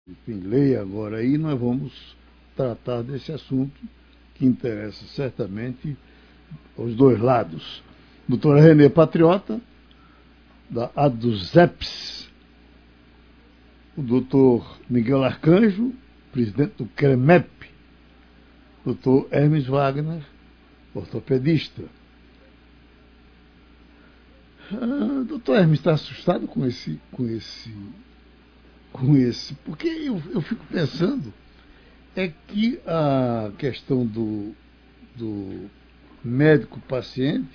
Enfim, leia agora aí, nós vamos tratar desse assunto que interessa certamente aos dois lados. Doutora Renê Patriota, da ADUZEPS, o doutor Miguel Arcanjo, presidente do CREMEP, doutor Hermes Wagner, ortopedista. Doutor Hermes está assustado com esse, porque eu fico pensando é que a questão do médico-paciente,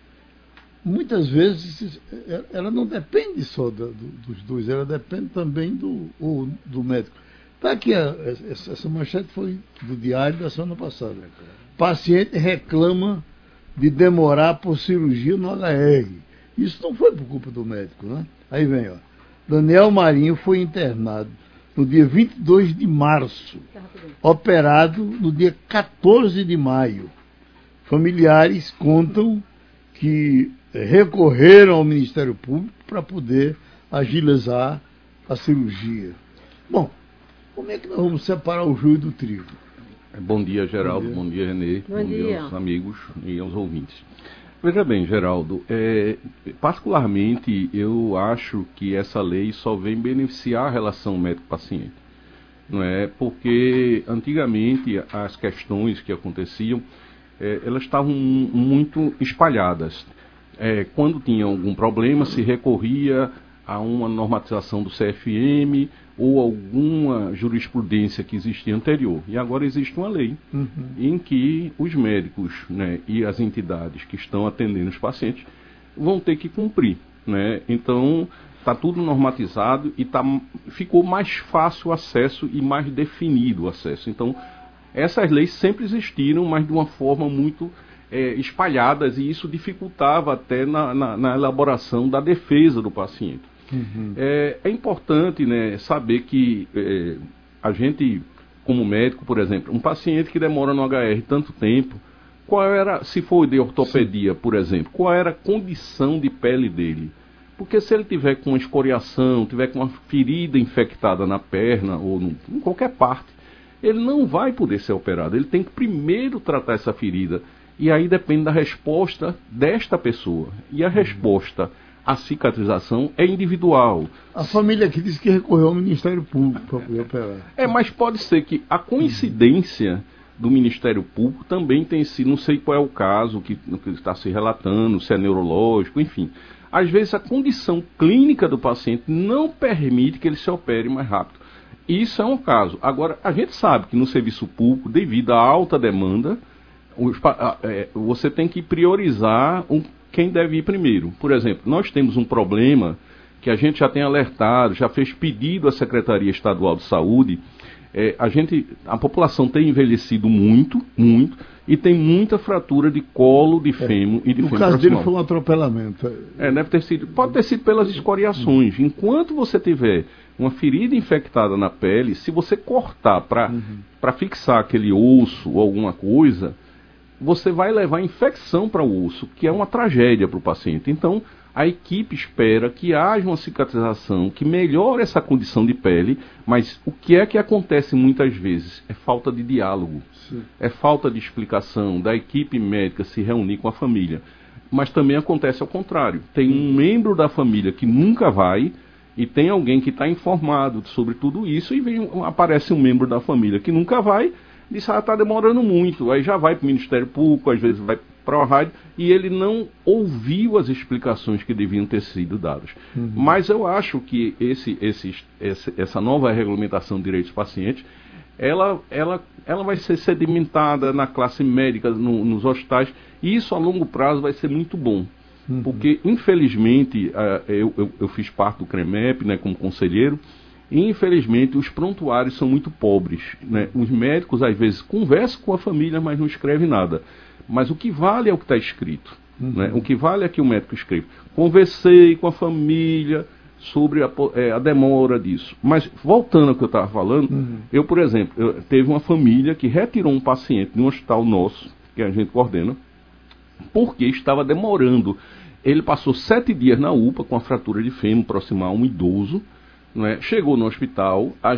muitas vezes, ela não depende só dos dois, ela depende também do médico. Está aqui, essa manchete foi do Diário da semana passada. Paciente reclama de demorar por cirurgia no HR. Isso não foi por culpa do médico, né? Aí vem, ó. Daniel Marinho foi internado no dia 22 de março, operado no dia 14 de maio. Familiares contam que recorreram ao Ministério Público para poder agilizar a cirurgia. Bom, como é que nós vamos separar o joio do trigo? Bom dia, Geraldo. Bom dia, Renê. Bom dia aos amigos e aos ouvintes. Veja bem, Geraldo, particularmente eu acho que essa lei só vem beneficiar a relação médico-paciente. Não é? Porque antigamente as questões que aconteciam, elas estavam muito espalhadas. Quando tinha algum problema, se recorria a uma normatização do CFM ou alguma jurisprudência que existia anterior. E agora existe uma lei em que os médicos, né, e as entidades que estão atendendo os pacientes vão ter que cumprir. Né? Então, está tudo normatizado e ficou mais fácil o acesso e mais definido o acesso. Então, essas leis sempre existiram, mas de uma forma muito espalhadas, e isso dificultava até na elaboração da defesa do paciente. É importante, né, saber que a gente, como médico, por exemplo, um paciente que demora no HR tanto tempo, se for de ortopedia, por exemplo, qual era a condição de pele dele? Porque se ele tiver com uma escoriação, tiver com uma ferida infectada na perna ou em qualquer parte, ele não vai poder ser operado. Ele tem que primeiro tratar essa ferida. E aí depende da resposta desta pessoa. E a resposta à cicatrização é individual. A família aqui disse que recorreu ao Ministério Público para poder operar. Mas pode ser que a coincidência do Ministério Público também tenha sido, não sei qual é o caso que está se relatando, se é neurológico, enfim. Às vezes a condição clínica do paciente não permite que ele se opere mais rápido. Isso é um caso. Agora, a gente sabe que no serviço público, devido à alta demanda, você tem que priorizar quem deve ir primeiro. Por exemplo, nós temos um problema que a gente já tem alertado, já fez pedido à Secretaria Estadual de Saúde. A população tem envelhecido muito, e tem muita fratura de colo, de fêmur e de fêmur proximal. No caso dele foi um atropelamento. Pode ter sido pelas escoriações. Enquanto você tiver uma ferida infectada na pele, se você cortar para fixar aquele osso ou alguma coisa, você vai levar infecção para o osso, que é uma tragédia para o paciente. Então, a equipe espera que haja uma cicatrização que melhore essa condição de pele, mas o que é que acontece muitas vezes? É falta de diálogo, é falta de explicação da equipe médica se reunir com a família. Mas também acontece ao contrário. Tem um membro da família que nunca vai, e tem alguém que está informado sobre tudo isso, e aparece um membro da família que nunca vai, diz, está demorando muito, aí já vai para o Ministério Público, às vezes vai para a rádio, e ele não ouviu as explicações que deviam ter sido dadas. Mas eu acho que essa nova regulamentação de direitos dos pacientes, ela vai ser sedimentada na classe médica, nos hospitais, e isso a longo prazo vai ser muito bom. Porque, infelizmente, eu fiz parte do CREMEP, né, como conselheiro, e, infelizmente, os prontuários são muito pobres. Né? Os médicos, às vezes, conversam com a família, mas não escrevem nada. Mas o que vale é o que está escrito. Né? O que vale é que o médico escreve. Conversei com a família sobre a demora disso. Mas, voltando ao que eu estava falando, eu, por exemplo, teve uma família que retirou um paciente de um hospital nosso, que a gente coordena, porque estava demorando. Ele passou 7 dias na UPA com a fratura de fêmur proximal, um idoso, né? Chegou no hospital,